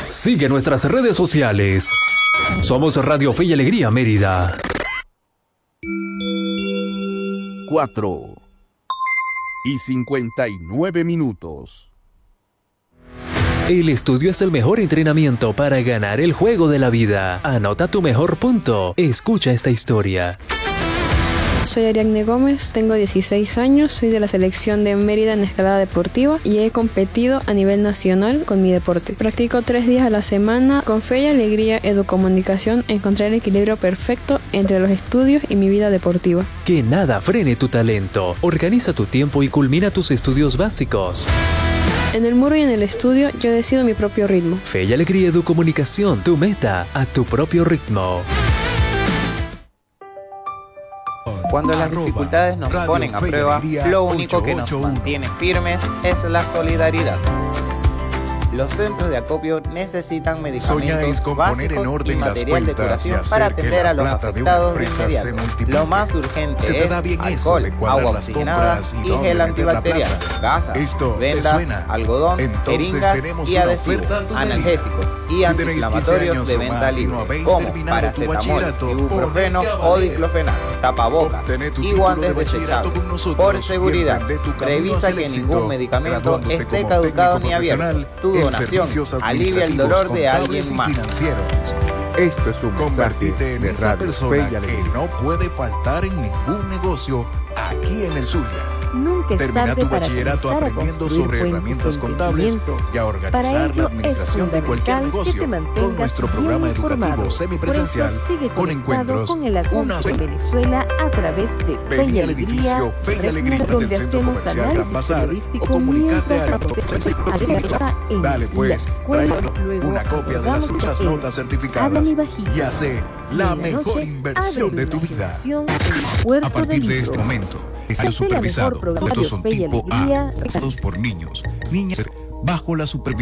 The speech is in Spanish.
Sigue nuestras redes sociales. Somos Radio Fe y Alegría Mérida. 4:59. El estudio es el mejor entrenamiento para ganar el juego de la vida. Anota tu mejor punto. Escucha esta historia. Soy Ariadne Gómez, tengo 16 años, soy de la selección de Mérida en escalada deportiva y he competido a nivel nacional con mi deporte. Practico 3 días a la semana. Con Fe y Alegría Educomunicación encontré el equilibrio perfecto entre los estudios y mi vida deportiva. Que nada frene tu talento. Organiza tu tiempo y culmina tus estudios básicos. En el muro y en el estudio yo decido mi propio ritmo. Fe y Alegría Educomunicación, tu meta a tu propio ritmo. Cuando las dificultades nos ponen a prueba, lo único que nos mantiene firmes es la solidaridad. Los centros de acopio necesitan medicamentos básicos y material de curación para atender a los afectados de inmediato. Lo más urgente es alcohol, agua oxigenada y gel antibacterial, gasas, vendas, algodón, jeringas y adhesivos, analgésicos y antiinflamatorios de venta libre, como paracetamol, ibuprofeno o diclofenac, tapabocas y guantes desechables. Por seguridad, revisa que ningún medicamento esté caducado ni abierto. Tu donación alivia el dolor de alguien más. Esto es un Convertite en de esa Radio persona Fe y que Alegría. no puede faltar en ningún negocio aquí en el Zulia. Nunca es Termina tarde tu para bachillerato comenzar a aprendiendo construir sobre puentes herramientas de contables entendimiento. y a Para organizar la ello, administración es de cualquier fundamental que negocio te con mantengas nuestro bien programa informado. educativo semipresencial Por eso sigue con conectado encuentros con el alcance de Venezuela a través de Fe Vení y al edificio Alegría, Fe y Alegría donde del Centro hacemos Comercial Gran análisis Bazar o periodístico comunicate mientras a acontece en Dale la pues, escuela. trae Luego una copia de las acordamos otras en notas Abra certificadas mi vajilla. y hace Y la en mejor noche, inversión abre de tu una vida. inversión en Puerto A partir de Libros. este momento, Es es el supervisado. mejor programa Estos de son Fe y tipo Alegría. A, estos por niños, niñas, bajo la supervisión